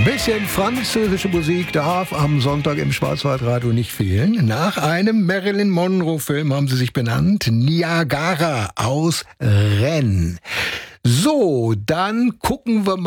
Ein bisschen französische Musik darf am Sonntag im Schwarzwaldradio nicht fehlen. Nach einem Marilyn Monroe-Film haben sie sich benannt. Niagara aus Rennes. So, dann gucken wir mal.